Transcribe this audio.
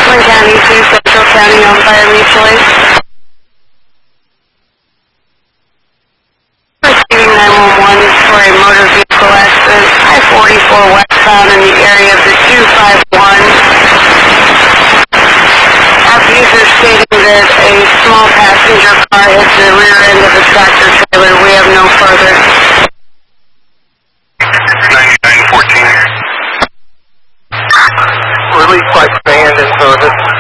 Franklin County to Central County on fire mutually. Receiving 911 for a motor vehicle accident, I-44 westbound in the area of the 251. User stating that a small passenger car hit the rear end of the tractor trailer. We have no further. 9914. Release like band in service.